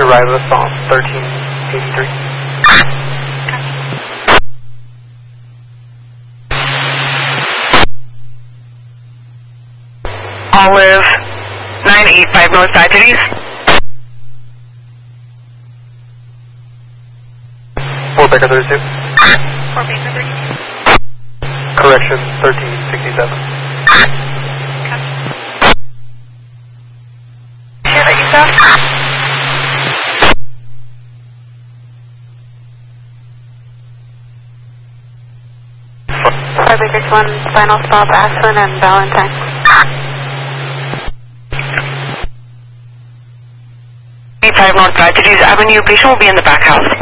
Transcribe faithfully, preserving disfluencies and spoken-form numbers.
to arrive at us on thirteen eighty-three. Olive, nine eight five North Tragedies. four Baker thirty-two. four Baker thirty-two. Correction, thirteen sixty-seven. Yeah, that you saw? five Baker one, final stop, Aspen and Valentine. eight five North Tragedies Avenue, patient will be in the back house.